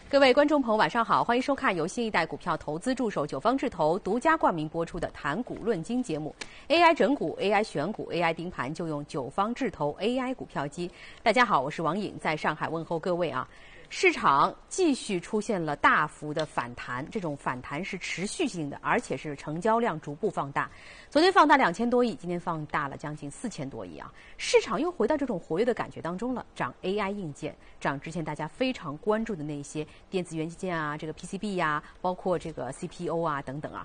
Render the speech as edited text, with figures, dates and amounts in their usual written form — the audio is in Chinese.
各位观众朋友，晚上好，欢迎收看由新一代股票投资助手九方智投独家冠名播出的《谈股论金》节目。AI 整股、AI 选股、AI 盯盘，就用九方智投 AI 股票机。大家好，我是王颖，在上海问候各位啊。市场继续出现了大幅的反弹，这种反弹是持续性的，而且是成交量逐步放大。昨天放大2000多亿，今天放大了将近4000多亿啊！市场又回到这种活跃的感觉当中了，涨 AI 硬件，涨之前大家非常关注的那些电子元件啊，这个 PCB 呀、包括这个 CPU 啊等等啊。